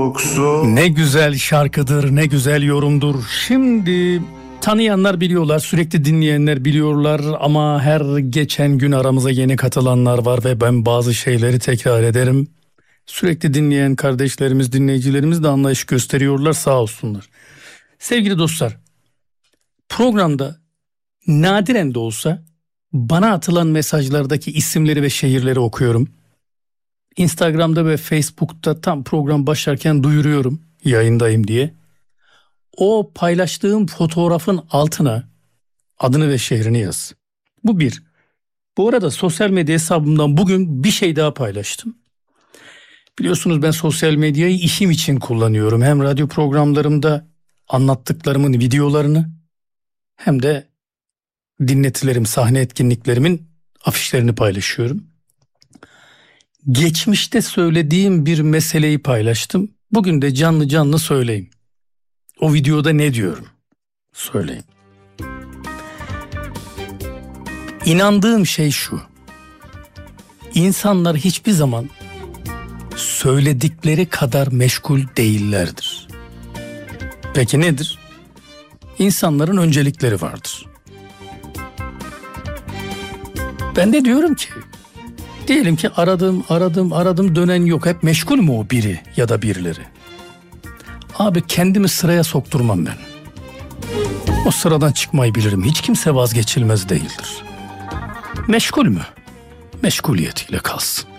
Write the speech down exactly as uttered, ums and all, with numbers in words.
yoksun. Ne güzel şarkıdır, ne güzel yorumdur. Şimdi tanıyanlar biliyorlar, sürekli dinleyenler biliyorlar ama her geçen gün aramıza yeni katılanlar var ve ben bazı şeyleri tekrar ederim. Sürekli dinleyen kardeşlerimiz, dinleyicilerimiz de anlayış gösteriyorlar, sağ olsunlar. Sevgili dostlar, programda nadiren de olsa bana atılan mesajlardaki isimleri ve şehirleri okuyorum. Instagram'da ve Facebook'ta tam program başlarken duyuruyorum yayındayım diye. O paylaştığım fotoğrafın altına adını ve şehrini yaz. Bu bir. Bu arada sosyal medya hesabımdan bugün bir şey daha paylaştım. Biliyorsunuz ben sosyal medyayı işim için kullanıyorum. Hem radyo programlarımda anlattıklarımın videolarını hem de dinletilerim, sahne etkinliklerimin afişlerini paylaşıyorum. Geçmişte söylediğim bir meseleyi paylaştım. Bugün de canlı canlı söyleyeyim. O videoda ne diyorum? Söyleyeyim. İnandığım şey şu. İnsanlar hiçbir zaman söyledikleri kadar meşgul değillerdir. Peki nedir? İnsanların öncelikleri vardır. Ben de diyorum ki, diyelim ki aradım, aradım, aradım dönen yok. Hep meşgul mü o biri ya da birileri? Abi kendimi sıraya sokturmam ben. O sıradan çıkmayı bilirim. Hiç kimse vazgeçilmez değildir. Meşgul mü? Meşguliyetiyle kalsın.